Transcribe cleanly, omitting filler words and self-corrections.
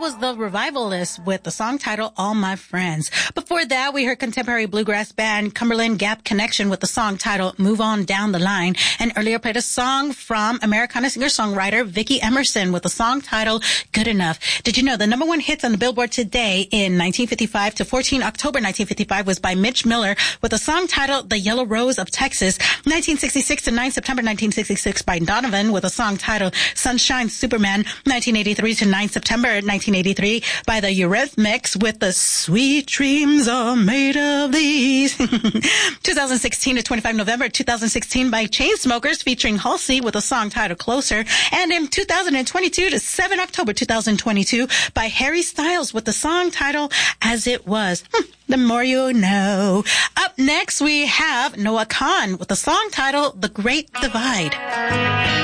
was the Revivalists with the song title All My Friends. Before that, we heard contemporary bluegrass band Cumberland Gap Connection with the song title Move On Down the Line. And earlier played a song from Americana singer-songwriter Vicki Emerson with the song title Good Enough. Did you know the number one hits on the Billboard today in 1955 to 14 October 1955 was by Mitch Miller with a song titled The Yellow Rose of Texas. 1966 to 9 September 1966 by Donovan with a song titled Sunshine Superman. 1983 to 9 September 1983 by the Eurythmics with the Sweet Dreams Are Made of These. 2016 to 25 November 2016 by Chainsmokers featuring Halsey with a song titled Closer. And in 2022 to 7 October 2022 by Harry Styles with the song titled As It Was. The more you know. Up next we have Noah Kahan with the song titled The Great Divide.